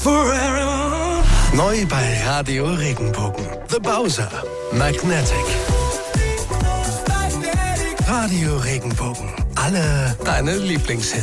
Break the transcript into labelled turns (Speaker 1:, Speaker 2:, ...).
Speaker 1: Forever. Neu bei Radio Regenbogen. The Bowser. Magnetic. Radio Regenbogen. Alle deine Lieblingshits.